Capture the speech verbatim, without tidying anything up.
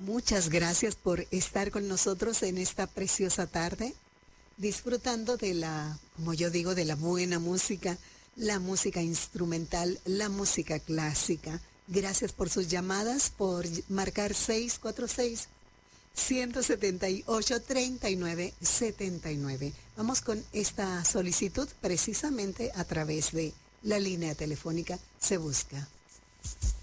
Muchas gracias por estar con nosotros en esta preciosa tarde, disfrutando de la, como yo digo, de la buena música, la música instrumental, la música clásica. Gracias por sus llamadas, por marcar seis cuatro seis, uno siete ocho, tres nueve siete nueve. Vamos con esta solicitud precisamente a través de la línea telefónica Se Busca.